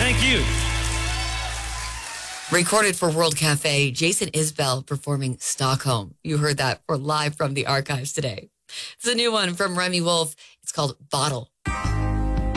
Thank you. Recorded for World Cafe, Jason Isbell performing Stockholm. You heard that live from the archives today. It's a new one from Remy Wolf. It's called Bottle.